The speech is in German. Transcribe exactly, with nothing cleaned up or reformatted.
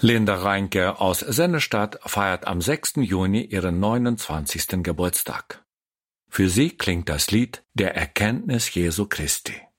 Linda Reinke aus Sennestadt feiert am sechsten Juni ihren neunundzwanzigsten Geburtstag. Für sie klingt das Lied der Erkenntnis Jesu Christi.